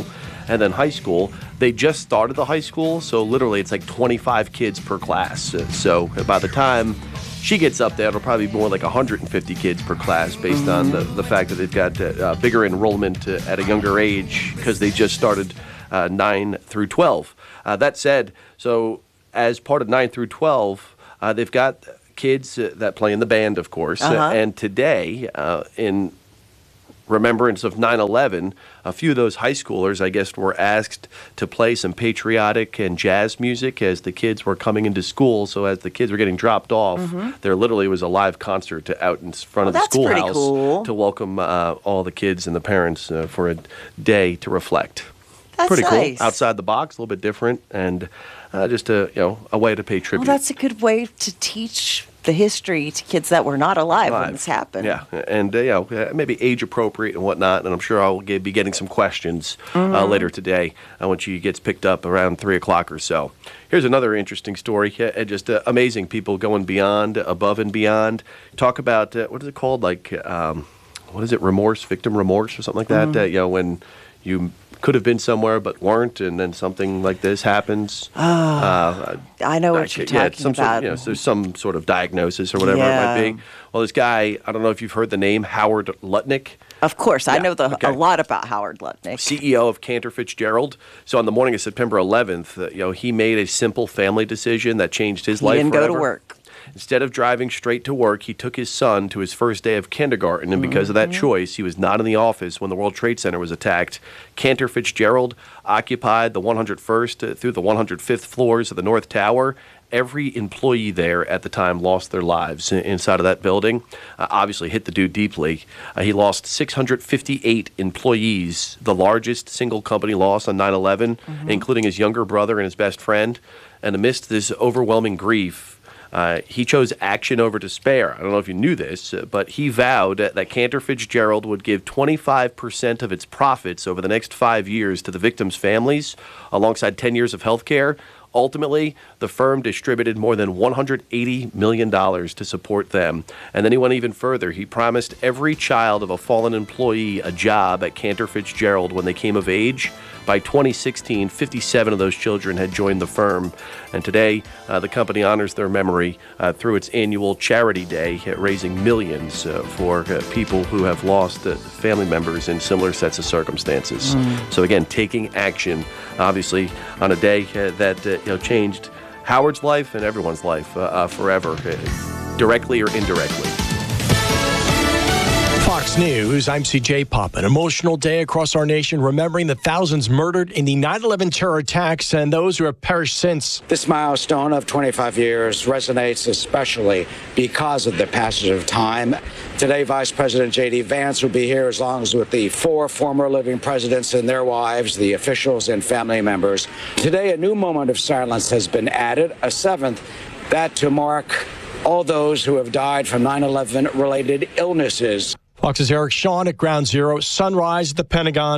And then high school, they just started the high school, so literally it's like twenty-five kids per class. So by the time she gets up there, it'll probably be more like one hundred fifty kids per class based mm-hmm. on the, the fact that they've got uh, bigger enrollment uh, at a younger age because they just started uh, nine through twelve. Uh, that said, so as part of nine through twelve, uh, they've got kids uh, that play in the band, of course. Uh-huh. Uh, and today, uh, in remembrance of nine eleven, a few of those high schoolers, I guess, were asked to play some patriotic and jazz music as the kids were coming into school. So as the kids were getting dropped off, mm-hmm. there literally was a live concert to, out in front of well, the schoolhouse cool. to welcome uh, all the kids and the parents uh, for a day to reflect. That's pretty nice. cool. Outside the box, a little bit different, and uh, just a you know a way to pay tribute. Well, that's a good way to teach the history to kids that were not alive, alive. when this happened. Yeah, and uh, you know maybe age appropriate and whatnot. And I'm sure I'll get, be getting some questions mm-hmm. uh, later today uh, when she gets picked up around three o'clock or so. Here's another interesting story. Uh, just uh, amazing people going beyond, above and beyond. Talk about uh, what is it called? Like um, what is it? Remorse, victim remorse, or something like that. Mm-hmm. Uh, you know when you could have been somewhere but weren't, and then something like this happens. Oh, uh, I know what you're yeah, talking some about. Sort, you know, so there's some sort of diagnosis or whatever yeah. it might be. Well, this guy, I don't know if you've heard the name, Howard Lutnick. Of course, yeah, I know the, okay. a lot about Howard Lutnick. C E O of Cantor Fitzgerald. So on the morning of September eleventh, uh, you know, he made a simple family decision that changed his he life didn't forever. go to work. Instead of driving straight to work, he took his son to his first day of kindergarten, and because mm-hmm. of that choice, he was not in the office when the World Trade Center was attacked. Cantor Fitzgerald occupied the one hundred first through the one hundred fifth floors of the North Tower. Every employee there at the time lost their lives inside of that building. Uh, obviously hit the dude deeply. Uh, he lost six hundred fifty-eight employees, the largest single company loss on nine eleven, mm-hmm. including his younger brother and his best friend. And amidst this overwhelming grief, Uh, he chose action over despair. I don't know if you knew this, uh, but he vowed uh, that Cantor Fitzgerald would give twenty-five percent of its profits over the next five years to the victims' families, alongside ten years of health care. Ultimately, the firm distributed more than one hundred eighty million dollars to support them. And then he went even further. He promised every child of a fallen employee a job at Cantor Fitzgerald when they came of age. By twenty sixteen, fifty-seven of those children had joined the firm. And today, uh, the company honors their memory uh, through its annual Charity Day, uh, raising millions uh, for uh, people who have lost uh, family members in similar sets of circumstances. Mm. So again, taking action, obviously, on a day uh, that uh, you know changed Howard's life and everyone's life uh, uh, forever, uh, directly or indirectly. Fox News, I'm C J Pop. An emotional day across our nation, remembering the thousands murdered in the nine eleven terror attacks and those who have perished since. This milestone of twenty-five years resonates especially because of the passage of time. Today, Vice President J D. Vance will be here as long as with the four former living presidents and their wives, the officials and family members. Today, a new moment of silence has been added, a seventh, that to mark all those who have died from nine eleven related illnesses. Fox's Eric Shawn at Ground Zero. Sunrise at the Pentagon.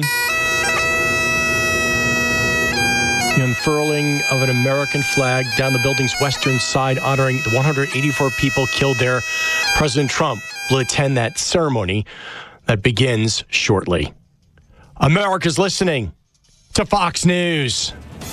The unfurling of an American flag down the building's western side, honoring the one hundred eighty-four people killed there. President Trump will attend that ceremony that begins shortly. America's listening to Fox News.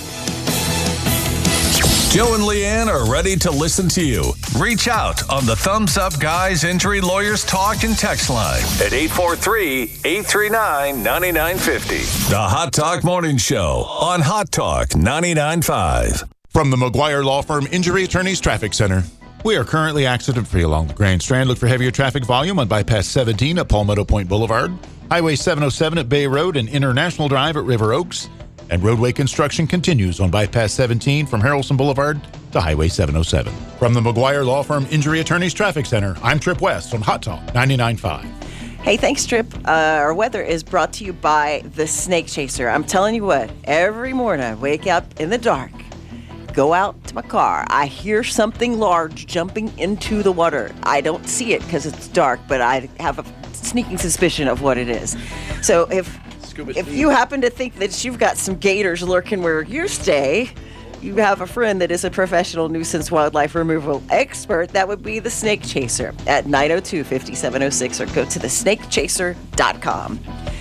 Joe and Leanne are ready to listen to you. Reach out on the Thumbs Up Guys Injury Lawyers Talk and Text line at eight four three, eight three nine, nine nine five zero. The Hot Talk Morning Show on Hot Talk ninety-nine point five. From the McGuire Law Firm Injury Attorneys Traffic Center. We are currently accident-free along the Grand Strand. Look for heavier traffic volume on Bypass seventeen at Palmetto Point Boulevard, Highway seven oh seven at Bay Road and International Drive at River Oaks. And roadway construction continues on Bypass seventeen from Harrelson Boulevard to Highway seven oh seven. From the McGuire Law Firm Injury Attorneys Traffic Center, I'm Trip West on Hot Talk ninety-nine point five. Hey, thanks, Trip. Uh, our weather is brought to you by the Snake Chaser. I'm telling you what, every morning I wake up in the dark, go out to my car, I hear something large jumping into the water. I don't see it because it's dark, but I have a sneaking suspicion of what it is. So if if you happen to think that you've got some gators lurking where you stay, you have a friend that is a professional nuisance wildlife removal expert, that would be the Snake Chaser at nine oh two, five seven oh six or go to the snake chaser dot com.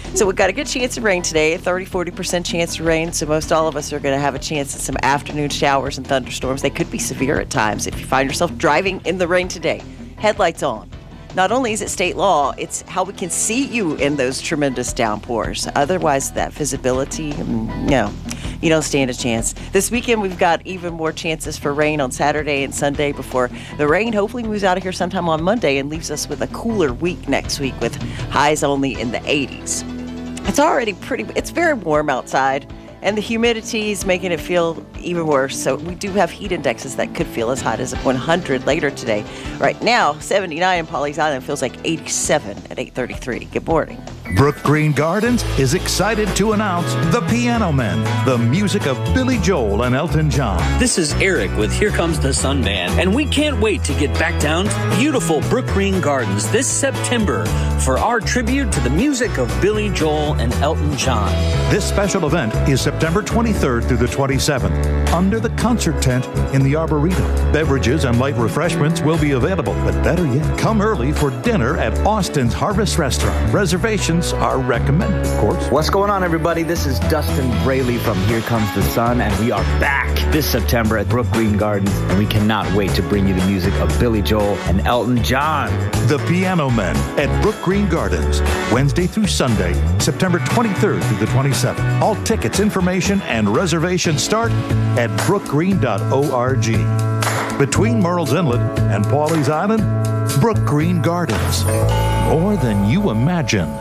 So we've got a good chance of rain today, thirty, forty percent chance of rain. So most all of us are going to have a chance at some afternoon showers and thunderstorms. They could be severe at times if you find yourself driving in the rain today. Headlights on. Not only is it state law, it's how we can see you in those tremendous downpours. Otherwise, that visibility, no, you don't stand a chance. This weekend, we've got even more chances for rain on Saturday and Sunday before the rain hopefully moves out of here sometime on Monday and leaves us with a cooler week next week with highs only in the eighties. It's already pretty, it's very warm outside. And the humidity is making it feel even worse. So we do have heat indexes that could feel as hot as one hundred later today. Right now, seventy-nine in Pawleys Island feels like eighty-seven at eight thirty-three. Good morning. Brook Green Gardens is excited to announce The Piano Men, the music of Billy Joel and Elton John. This is Eric with Here Comes the Sun Band, and we can't wait to get back down to beautiful Brook Green Gardens this September for our tribute to the music of Billy Joel and Elton John. This special event is September twenty-third through the twenty-seventh under the concert tent in the Arboretum. Beverages and light refreshments will be available, but better yet, come early for dinner at Austin's Harvest Restaurant. Reservations are recommended, of course. What's going on, everybody? This is Dustin Braley from Here Comes the Sun, and we are back this September at Brook Green Gardens, and we cannot wait to bring you the music of Billy Joel and Elton John. The Piano Men at Brook Green Gardens, Wednesday through Sunday, September twenty-third through the twenty-seventh. All tickets, information, and reservations start at brook green dot org. Between Murrells Inlet and Pawleys Island, Brook Green Gardens. More than you imagine.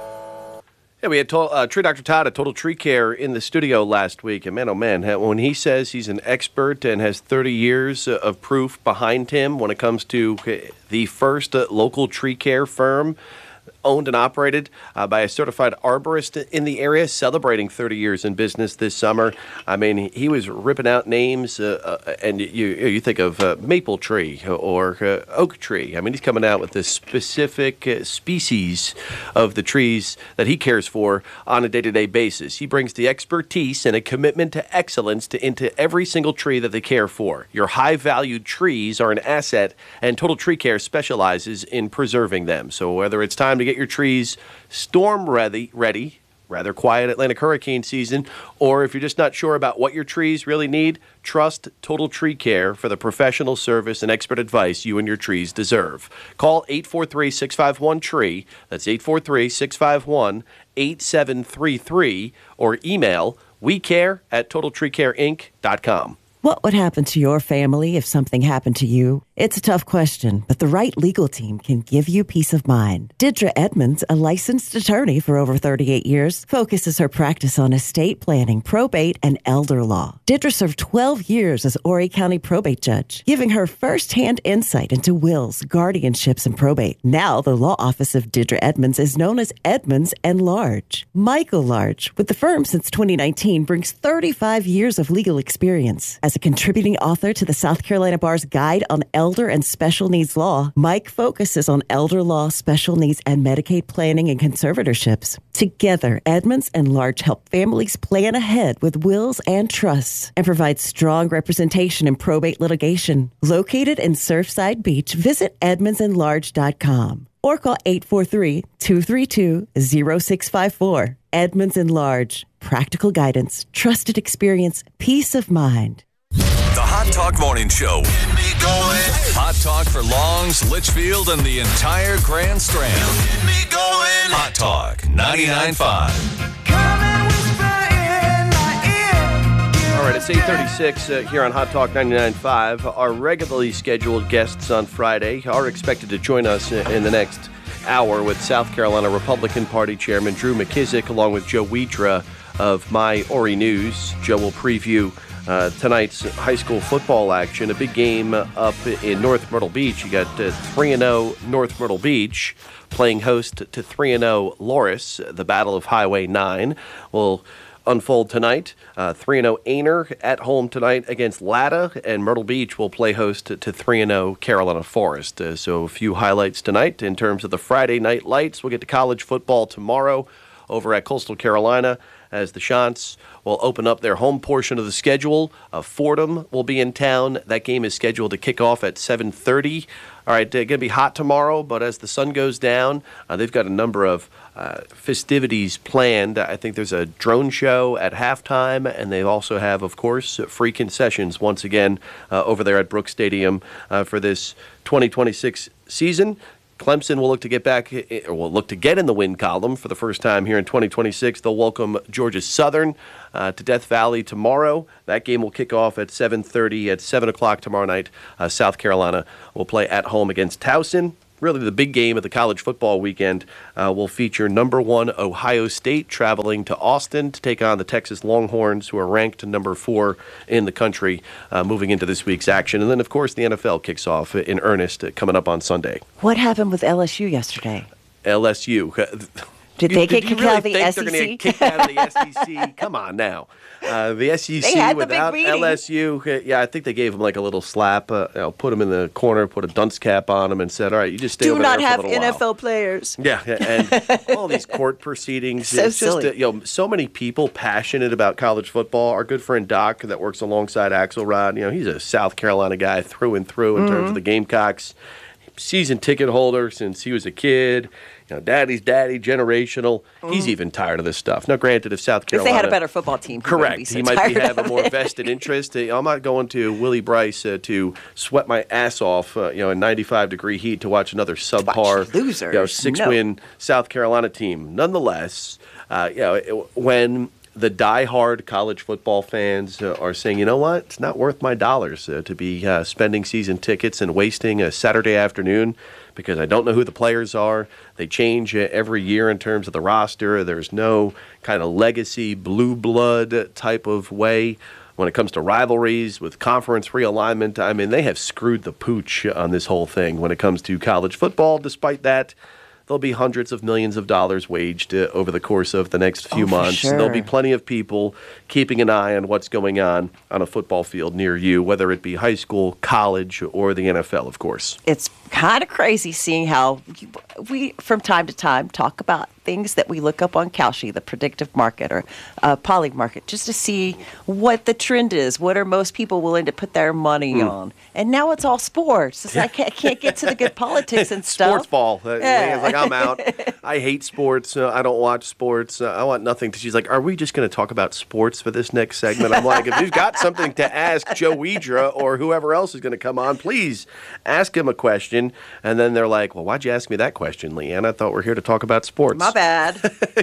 Yeah, we had to, uh, Tree Doctor Todd at Total Tree Care in the studio last week. And man, oh man, when he says he's an expert and has thirty years of proof behind him when it comes to the first uh, local tree care firm owned and operated uh, by a certified arborist in the area, celebrating thirty years in business this summer. I mean, he was ripping out names, uh, uh, and you you think of uh, maple tree or uh, oak tree. I mean, he's coming out with the specific uh, species of the trees that he cares for on a day-to-day basis. He brings the expertise and a commitment to excellence to, into every single tree that they care for. Your high-valued trees are an asset, and Total Tree Care specializes in preserving them. So whether it's time to get your trees storm ready, ready, rather quiet Atlantic hurricane season, or if you're just not sure about what your trees really need, trust Total Tree Care for the professional service and expert advice you and your trees deserve. Call eight four three, six five one, T R E E. That's eight four three, six five one, eight seven three three, or email wecare at total tree care inc dot com. What would happen to your family if something happened to you? It's a tough question, but the right legal team can give you peace of mind. Didra Edmonds, a licensed attorney for over thirty-eight years, focuses her practice on estate planning, probate, and elder law. Didra served twelve years as Horry County probate judge, giving her firsthand insight into wills, guardianships, and probate. Now, the law office of Didra Edmonds is known as Edmonds and Large. Michael Large, with the firm since twenty nineteen, brings thirty-five years of legal experience. As a contributing author to the South Carolina Bar's Guide on Elder and Special Needs Law, Mike focuses on elder law, special needs, and Medicaid planning and conservatorships. Together, Edmonds and Large help families plan ahead with wills and trusts and provide strong representation in probate litigation. Located in Surfside Beach, visit edmonds and large dot com or call eight four three, two three two, zero six five four. Edmonds and Large. Practical guidance, trusted experience, peace of mind. The Hot Talk Morning Show. Hot Talk for Longs, Litchfield, and the entire Grand Strand. Hot Talk ninety-nine point five. All right, it's eight thirty-six uh, here on Hot Talk ninety-nine point five. Our regularly scheduled guests on Friday are expected to join us in the next hour with South Carolina Republican Party Chairman Drew McKissick, along with Joe Wheatra of My Horry News. Joe will preview Uh, tonight's high school football action, a big game up in North Myrtle Beach. You got uh, three and oh North Myrtle Beach playing host to three and oh Loris. The Battle of Highway nine will unfold tonight. Uh, three and oh Aner at home tonight against Latta, and Myrtle Beach will play host to three and oh Carolina Forest. Uh, so a few highlights tonight in terms of the Friday night lights. We'll get to college football tomorrow over at Coastal Carolina as the Chants will open up their home portion of the schedule. Uh, Fordham will be in town. That game is scheduled to kick off at seven thirty. All right, uh, going to be hot tomorrow, but as the sun goes down, uh, they've got a number of uh, festivities planned. I think there's a drone show at halftime, and they also have, of course, free concessions once again uh, over there at Brooks Stadium uh, for this twenty twenty-six season. Clemson will look to get back, or will look to get in the win column for the first time here in twenty twenty-six. They'll welcome Georgia Southern uh, to Death Valley tomorrow. That game will kick off at seven thirty. At seven o'clock tomorrow night, uh, South Carolina will play at home against Towson. Really, the big game of the college football weekend uh, will feature number one Ohio State traveling to Austin to take on the Texas Longhorns, who are ranked number four in the country, uh, moving into this week's action. And then, of course, the N F L kicks off in earnest uh, coming up on Sunday. What happened with L S U yesterday? L S U. Did they get Did you kicked really out of the think S E C? they're going to get kicked out of the S E C? Come on now. Uh, the S E C They had the without big meeting. L S U, uh, yeah, I think they gave him like a little slap, uh, you know, put him in the corner, put a dunce cap on him, and said, all right, you just stay Do over not there have for a little N F L while. players. Yeah, yeah, and all these court proceedings. So it's just, silly. uh, you know, so many people passionate about college football. Our good friend Doc, that works alongside Axelrod, you know, he's a South Carolina guy through and through in Mm-hmm. terms of the Gamecocks. Season ticket holder since he was a kid. You know, daddy's daddy, generational. He's even tired of this stuff. Now, granted, if South If Carolina... they had a better football team, he wouldn't be Correct. so He might be, tired have a of more it. vested interest. Uh, I'm not going to Willie Bryce uh, to sweat my ass off, uh, you know, in ninety-five degree heat to watch another subpar, losers. you know, six-win No. South Carolina team. Nonetheless, uh, you know, it- when the diehard college football fans uh, are saying, you know what, it's not worth my dollars uh, to be uh, spending season tickets and wasting a Saturday afternoon because I don't know who the players are. They change uh, every year in terms of the roster. There's no kind of legacy, blue blood type of way when it comes to rivalries with conference realignment. I mean, they have screwed the pooch on this whole thing when it comes to college football. Despite that, there'll be hundreds of millions of dollars waged uh, over the course of the next few Oh, for months. sure. There'll be plenty of people keeping an eye on what's going on on a football field near you, whether it be high school, college, or the N F L, of course. It's kind of crazy seeing how we, from time to time, talk about things that we look up on Kalshi, the predictive market or uh, Poly market, just to see what the trend is. What are most people willing to put their money Hmm. on? And now it's all sports. It's like, I can't get to the good politics and stuff. Sports ball. Uh, Yeah. Leanne's like, I'm out. I hate sports. Uh, I don't watch sports. Uh, I want nothing. To, she's like, are we just going to talk about sports for this next segment? I'm like, if you've got something to ask Joe Wedra or whoever else is going to come on, please ask him a question. And then they're like, well, why'd you ask me that question, Leanne? I thought we're here to talk about sports. My bad.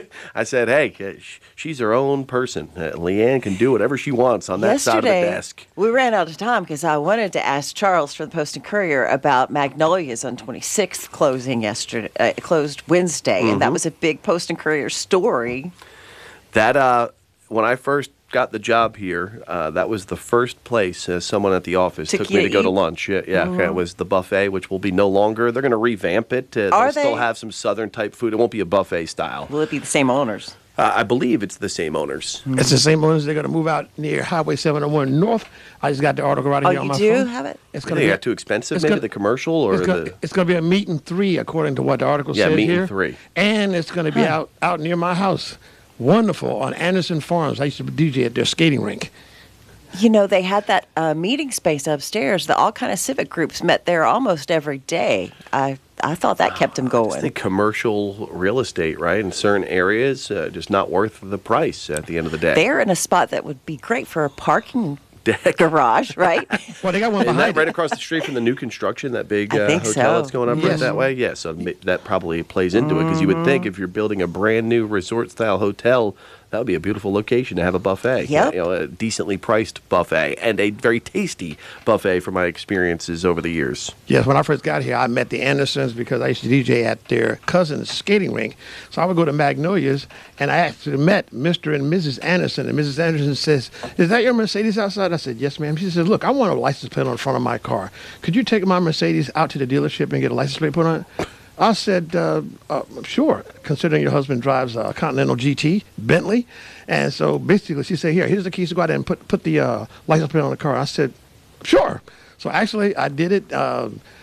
I said, hey, uh, sh- she's her own person. Uh, Leanne can do whatever she wants on that side of the Yesterday, desk. we ran out of time because I wanted to ask Charles from the Post and Courier about Magnolia's on twenty-sixth closing yesterday, uh, closed Wednesday, and that Mhm. was a big Post and Courier story. That uh, when I first got the job here, uh, that was the first place uh, someone at the office To took me to get go to you? lunch. Yeah, yeah, Mhm. it was the buffet, which will be no longer. They're going to revamp it. Uh, Are they'll still they? have some southern type food. It won't be a buffet style. Will it be the same owners? Uh, I believe it's the same owners. It's the same owners. They're going to move out near Highway seven oh one North. I just got the article right Oh, here on you my do phone. have it? It's They going to be got too expensive, it's maybe gonna- the commercial or it's gonna, the it's going to be a meet and three, according to what the article yeah said meat here. and three. And it's going to be Huh. out out near my house. Wonderful on Anderson Farms. I used to D J at their skating rink. You know, they had that uh, meeting space upstairs. The all kind of civic groups met there almost every day. I I thought that kept them I going. think commercial real estate, right, in certain areas, uh, just not worth the price at the end of the day. They're in a spot that would be great for a parking garage, right? Well, they got one Isn't behind that right it. across the street from the new construction, that big I uh, think hotel so. that's going up right Yes. that way? Yeah, so ma- that probably plays into it because you would think if you're building a brand new resort style hotel, that would be a beautiful location to have a buffet. Yep. You know, a decently priced buffet and a very tasty buffet from my experiences over the years. Yes, when I first got here, I met the Andersons because I used to D J at their cousin's skating rink. So I would go to Magnolia's, and I actually met Mister and Missus Anderson. And Missus Anderson says, "Is that your Mercedes outside?" I said, "Yes, ma'am." She says, "Look, I want a license plate on the front of my car. Could you take my Mercedes out to the dealership and get a license plate put on it?" I said, uh, uh, "Sure," considering your husband drives a Continental G T, Bentley. And so basically she said, "Here, here's the keys to go out there and put, put the uh, license plate on the car." I said, "Sure." So actually, I did it. Uh,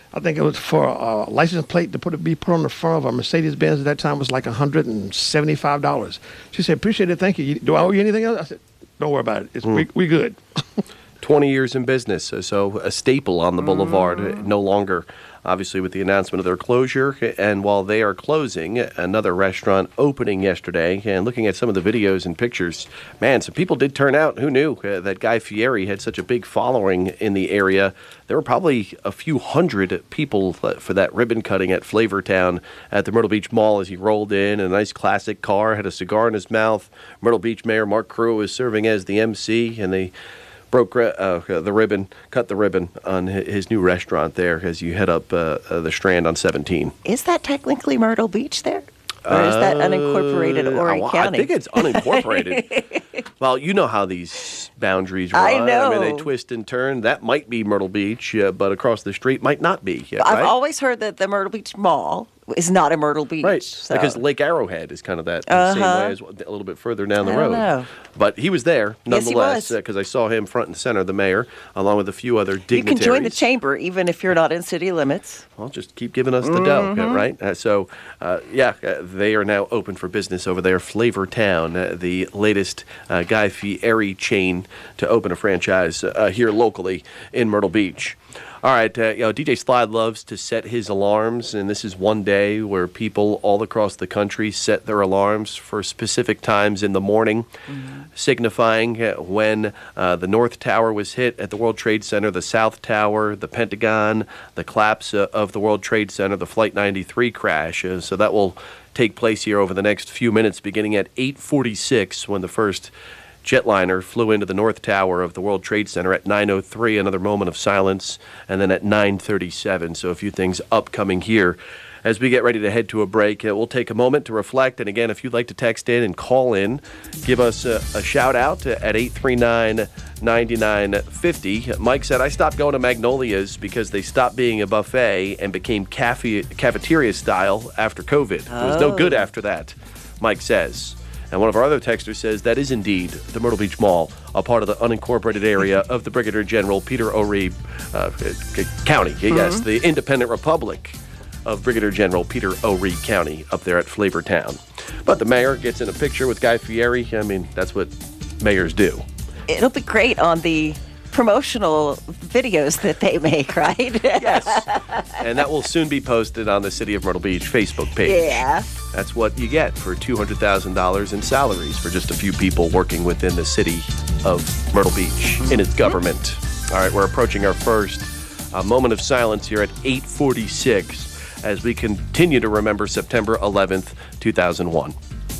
I think it was for a license plate to put it be put on the front of a Mercedes Benz at that time was like one hundred seventy-five dollars. She said, appreciate it, thank you. Do I owe you anything else? I said, don't worry about it. It's, mm. we, we good. twenty years in business, so a staple on the boulevard, mm. no longer, obviously, with the announcement of their closure. And while they are closing, another restaurant opening yesterday. And looking at some of the videos and pictures, man, some people did turn out. Who knew uh, that Guy Fieri had such a big following in the area? There were probably a few hundred people for that ribbon cutting at Flavortown at the Myrtle Beach Mall as he rolled in. A nice classic car, had a cigar in his mouth. Myrtle Beach Mayor Mark Crew was serving as the M C, and they broke uh, the ribbon, cut the ribbon on his new restaurant there as you head up uh, uh, the Strand on seventeen. Is that technically Myrtle Beach there? Or is that unincorporated uh, Horry well, County? I think it's unincorporated. Well, you know how these boundaries run. I know. I mean, they twist and turn. That might be Myrtle Beach, uh, but across the street might not be. Yeah, I've right? always heard that the Myrtle Beach Mall is not a Myrtle Beach. Right, so. because Lake Arrowhead is kind of that uh-huh. same way as a little bit further down the I road. don't know. But he was there, nonetheless, yes, because uh, I saw him front and center, the mayor, along with a few other dignitaries. You can join the chamber even if you're not in city limits. Well, just keep giving us the mm-hmm. dough, right? Uh, so, uh, yeah, uh, they are now open for business over there. Flavortown, uh, the latest uh, Guy Fieri chain to open a franchise uh, here locally in Myrtle Beach. All right, uh, you know, D J Slide loves to set his alarms, and this is one day where people all across the country set their alarms for specific times in the morning, mm-hmm. signifying uh, when uh, the North Tower was hit at the World Trade Center, the South Tower, the Pentagon, the collapse uh, of the World Trade Center, the Flight ninety-three crash. Uh, so that will take place here over the next few minutes, beginning at eight forty-six when the first jetliner flew into the North Tower of the World Trade Center at nine oh three, another moment of silence, and then at nine thirty-seven. So a few things upcoming here. As we get ready to head to a break, uh, we'll take a moment to reflect. And again, if you'd like to text in and call in, give us a, a shout out at eight three nine, nine nine five zero. Mike said, I stopped going to Magnolia's because they stopped being a buffet and became cafe- cafeteria style after COVID. Oh. It was no good after that, Mike says. And one of our other texters says that is indeed the Myrtle Beach Mall, a part of the unincorporated area of the Brigadier General Peter O'Ree uh, County. Mm-hmm. Yes, the independent republic of Brigadier General Peter O'Ree County up there at Flavortown. But the mayor gets in a picture with Guy Fieri. I mean, that's what mayors do. It'll be great on the promotional videos that they make, right? Yes. And that will soon be posted on the City of Myrtle Beach Facebook page. Yeah. That's what you get for two hundred thousand dollars in salaries for just a few people working within the city of Myrtle Beach in its government. All right, we're approaching our first uh, moment of silence here at eight forty-six as we continue to remember September eleventh, two thousand one.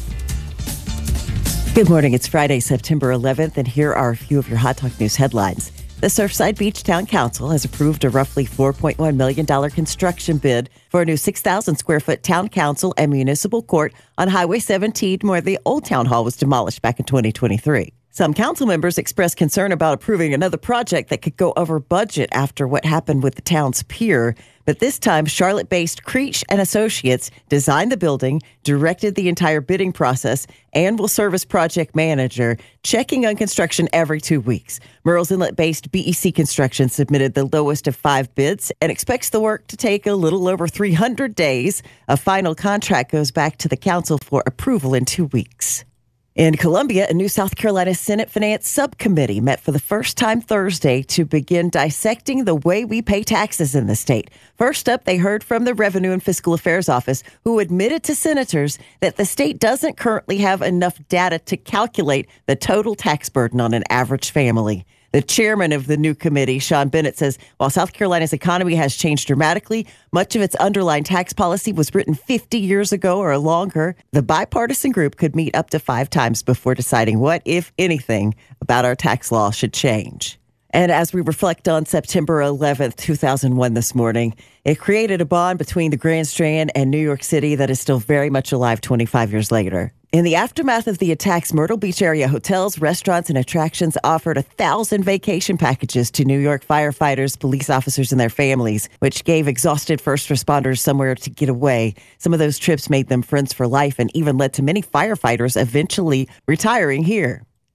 Good morning. It's Friday, September eleventh, and here are a few of your Hot Talk News headlines. The Surfside Beach Town Council has approved a roughly four point one million dollars construction bid for a new six thousand square foot town council and municipal court on Highway seventeen, where the old town hall was demolished back in twenty twenty-three. Some council members expressed concern about approving another project that could go over budget after what happened with the town's pier. But this time, Charlotte-based Creech and Associates designed the building, directed the entire bidding process, and will serve as project manager, checking on construction every two weeks. Murrells Inlet-based B E C Construction submitted the lowest of five bids and expects the work to take a little over three hundred days. A final contract goes back to the council for approval in two weeks. In Columbia, a new South Carolina Senate Finance Subcommittee met for the first time Thursday to begin dissecting the way we pay taxes in the state. First up, they heard from the Revenue and Fiscal Affairs Office, who admitted to senators that the state doesn't currently have enough data to calculate the total tax burden on an average family. The chairman of the new committee, Sean Bennett, says while South Carolina's economy has changed dramatically, much of its underlying tax policy was written fifty years ago or longer. The bipartisan group could meet up to five times before deciding what, if anything, about our tax law should change. And as we reflect on September eleventh, two thousand one this morning, it created a bond between the Grand Strand and New York City that is still very much alive twenty-five years later. In the aftermath of the attacks, Myrtle Beach area hotels, restaurants, and attractions offered a thousand vacation packages to New York firefighters, police officers, and their families, which gave exhausted first responders somewhere to get away. Some of those trips made them friends for life and even led to many firefighters eventually retiring here.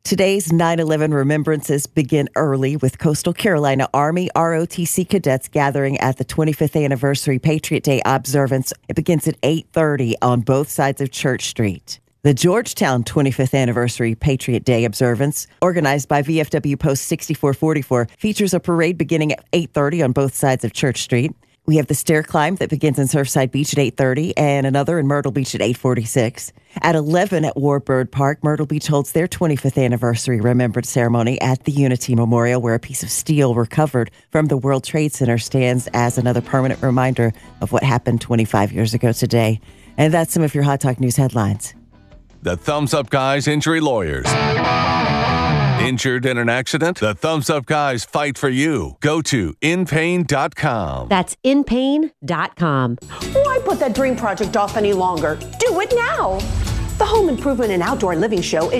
Today's nine eleven remembrances begin early with Coastal Carolina Army R O T C cadets gathering at the twenty-fifth anniversary Patriot Day observance. It begins at eight thirty on both sides of Church Street. The Georgetown twenty-fifth anniversary Patriot Day observance, organized by V F W Post sixty-four forty-four, features a parade beginning at eight thirty on both sides of Church Street. We have the stair climb that begins in Surfside Beach at eight thirty and another in Myrtle Beach at eight forty-six. At eleven at Warbird Park, Myrtle Beach holds their twenty-fifth anniversary remembrance ceremony at the Unity Memorial, where a piece of steel recovered from the World Trade Center stands as another permanent reminder of what happened twenty-five years ago today. And that's some of your Hot Talk News headlines. The Thumbs Up Guys Injury Lawyers. Injured in an accident? The Thumbs Up Guys fight for you. Go to in pain dot com. That's in pain dot com. Why put that dream project off any longer? Do it now. The Home Improvement and Outdoor Living Show is